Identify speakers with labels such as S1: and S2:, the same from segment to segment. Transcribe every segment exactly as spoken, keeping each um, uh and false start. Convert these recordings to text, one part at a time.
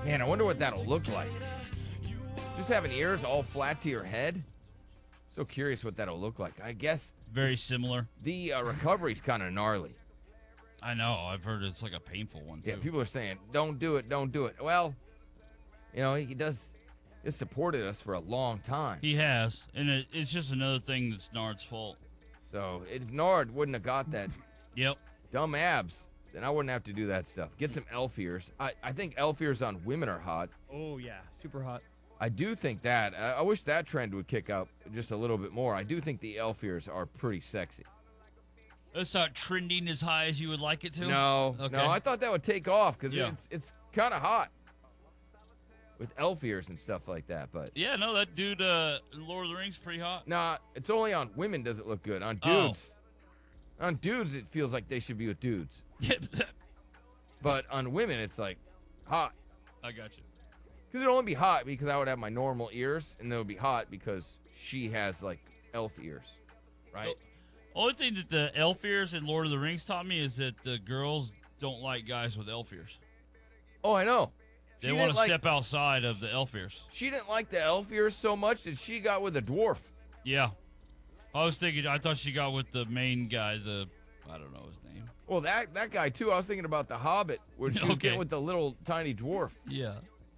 S1: Man, I wonder what that'll look like. Just having ears all flat to your head? So curious what that'll look like. I guess
S2: Very similar.
S1: the uh, recovery's kind of gnarly.
S2: I know. I've heard it's like a painful one, too.
S1: Yeah, people are saying, don't do it, don't do it. Well, you know, he does, he's supported us for a long time.
S2: He has. And it, it's just another thing that's Nard's fault.
S1: So if Nard wouldn't have got that
S2: Yep.
S1: dumb abs, then I wouldn't have to do that stuff. Get some elf ears. I, I think elf ears on women are hot.
S3: Oh, yeah. Super hot.
S1: I do think that. I, I wish that trend would kick up just a little bit more. I do think the elf ears are pretty sexy.
S2: It's not trending as high as you would like it to?
S1: No,
S2: Okay.
S1: no, I thought that would take off because
S2: Yeah.
S1: it's it's kind of hot with elf ears and stuff like that. But
S2: Yeah, no, that dude, uh, in Lord of the Rings, pretty hot.
S1: nah, it's only on women does it look good. On
S2: Oh.
S1: dudes, on dudes it feels like they should be with dudes. But on women it's like hot.
S2: I got you.
S1: Because it'd only be hot because I would have my normal ears, and it would be hot because she has like elf ears, right?
S2: Only thing that the elf ears in Lord of the Rings taught me is that the girls don't like guys with elf ears.
S1: Oh, I know.
S2: They
S1: She
S2: want to
S1: didn't like-
S2: step outside of the elf ears.
S1: She didn't like the elf ears so much that she got with a dwarf.
S2: Yeah. I was thinking, I thought she got with the main guy, the, I don't know his name.
S1: Well, that that guy too. I was thinking about the Hobbit, where she was
S2: Okay.
S1: getting with the little tiny dwarf.
S2: Yeah.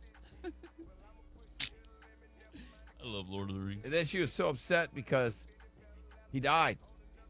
S2: I love Lord of the Rings.
S1: And then she was so upset because he died.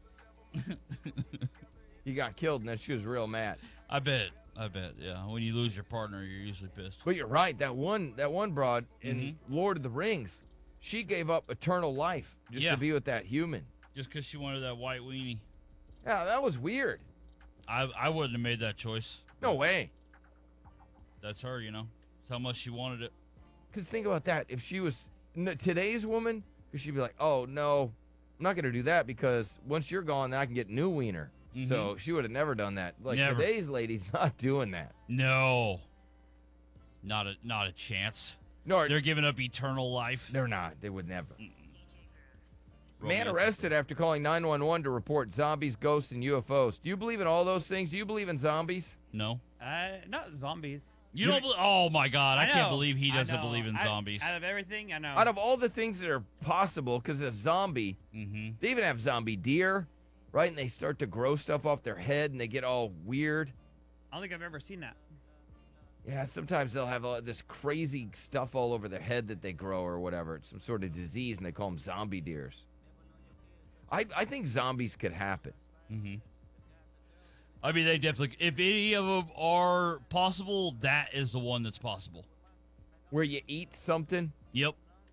S1: He got killed, and then she was real mad.
S2: I bet. I bet, yeah. When you lose your partner, you're usually pissed.
S1: But you're right. That one that one broad in
S2: Mhm.
S1: Lord of the Rings, she gave up eternal life just
S2: Yeah.
S1: to be with that human.
S2: Just because she wanted that white weenie.
S1: Yeah, that was weird.
S2: I, I wouldn't have made that choice.
S1: No way.
S2: That's her, you know. That's how much she wanted it.
S1: Because think about that. If she was n- today's woman, she'd be like, oh, no, I'm not going to do that because once you're gone, then I can get new wiener. So she would have never done that. Like
S2: Never.
S1: today's lady's not doing that.
S2: No. Not a not a chance.
S1: No,
S2: They're giving up eternal life.
S1: they're not. They would never. Man
S2: Romance.
S1: arrested after calling nine one one to report zombies, ghosts, and U F Os. Do you believe in all those things? Do you believe in zombies?
S2: No.
S3: Uh, not zombies.
S2: You don't believe? Oh my God! I,
S3: know.
S2: can't believe he
S3: I
S2: doesn't
S3: know.
S2: believe in
S3: I-
S2: zombies.
S3: Out of everything, I know.
S1: Out of all the things that are possible, because a zombie,
S2: mm-hmm.
S1: they even have zombie deer, right? And they start to grow stuff off their head and they get all weird.
S3: I don't think I've ever seen that.
S1: Yeah, sometimes they'll have all this crazy stuff all over their head that they grow or whatever. It's some sort of disease, and they call them zombie deers. I, I think zombies could happen.
S2: Mm-hmm. I mean, they definitely. If any of them are possible, that is the one that's possible.
S1: Where you eat something,
S2: Yep.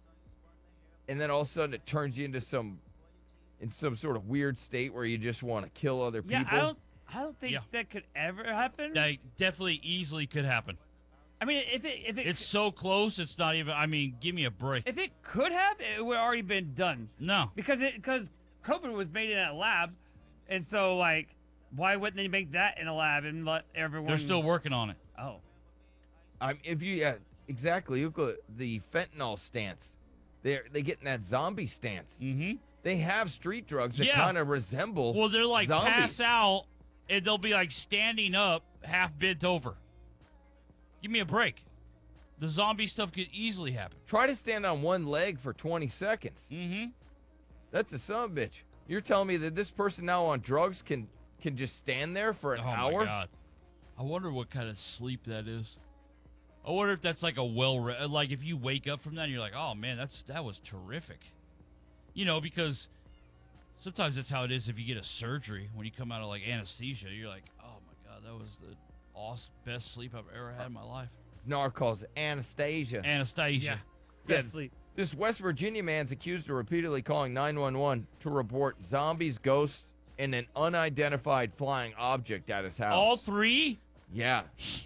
S1: and then all of a sudden it turns you into some, in some sort of weird state where you just want to kill other
S3: Yeah,
S1: people.
S3: I don't. I don't think
S2: Yeah.
S3: that could ever happen.
S2: That definitely easily could happen.
S3: I mean, if it if it
S2: It's so close. It's not even. I mean, give me a break.
S3: if it could have, it would already been done
S2: No.
S3: because it because COVID was made in a lab, and so like, why wouldn't they make that in a lab and let everyone?
S2: They're still working on it.
S3: Oh,
S1: I'm, if you, yeah, exactly. Look at the fentanyl stance. They're they get in that zombie stance.
S2: Mm-hmm.
S1: They have street drugs that
S2: Yeah.
S1: kind of resemble.
S2: Well, they're like
S1: zombies.
S2: pass out, and they'll be like standing up, half bent over. Give me a break. The zombie stuff could easily happen.
S1: Try to stand on one leg for twenty seconds.
S2: Mm-hmm.
S1: That's a son of a bitch. You're telling me that this person now on drugs can can just stand there for an
S2: Oh
S1: hour?
S2: my God. I wonder what kind of sleep that is. I wonder if that's like a well, re- like if you wake up from that and you're like, oh man, that's that was terrific. You know, because sometimes that's how it is if you get a surgery. When you come out of like anesthesia, you're like, oh my God, that was the awesome, best sleep I've ever had in my life.
S1: Nar calls it Anastasia.
S2: Anesthesia.
S3: yeah.
S1: Yes.
S3: Best sleep.
S1: This West Virginia man's accused of repeatedly calling nine one one to report zombies, ghosts, and an unidentified flying object at his house.
S2: All three?
S1: Yeah,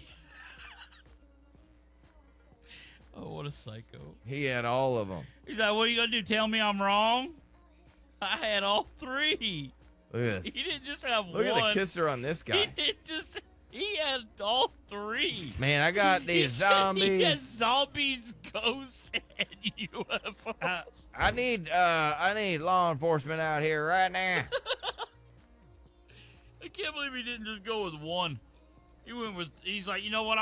S2: Oh, what a psycho.
S1: he had all of them.
S2: He's like, what are you going to do? Tell me I'm wrong? I had all three.
S1: Look at this.
S2: He didn't just have
S1: Look
S2: one.
S1: at the kisser on this
S2: He
S1: guy.
S2: didn't just, he had all three.
S1: Man, I got
S2: He
S1: these
S2: said He has
S1: zombies.
S2: zombies, ghosts, and U F Os.
S3: Uh,
S1: I need uh I need law enforcement out here right now.
S2: I can't believe he didn't just go with one. He went with, he's like, you know what?